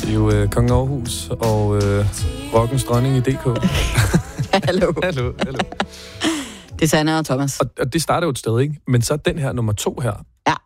Det er jo Kongen Aarhus og rockens dronning i DK. Hallo. Hallo. Det er Sanne og Thomas. Og det starter jo et sted, ikke? Men så den her nummer 2 her. Ja.